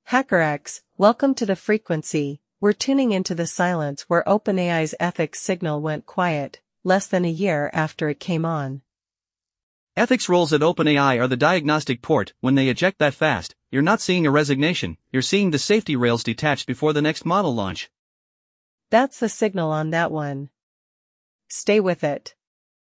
HackerX, welcome to the frequency. We're tuning into the silence where OpenAI's ethics signal went quiet, less than a year after it came on. Ethics roles at OpenAI are the diagnostic port. When they eject that fast, you're not seeing a resignation, you're seeing the safety rails detached before the next model launch. That's the signal on that one. Stay with it.